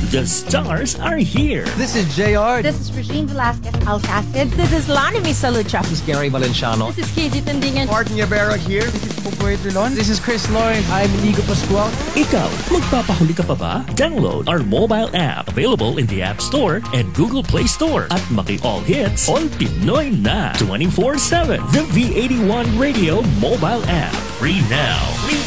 The stars are here. This is JR. This is Regine Velasquez Alcacid. This is Lani Misalucha. This is Gary Valenciano. This is Casey Tandingan. Martin Yabera here. This is Popoy Trilon. This is Chris Lloyd. I'm Inigo Pascual. Ikaw, magpapahuli ka pa ba? Download our mobile app available in the App Store and Google Play Store at Maki-All Hits, All Pinoy na 24/7. The V81 Radio mobile app. Free now. Free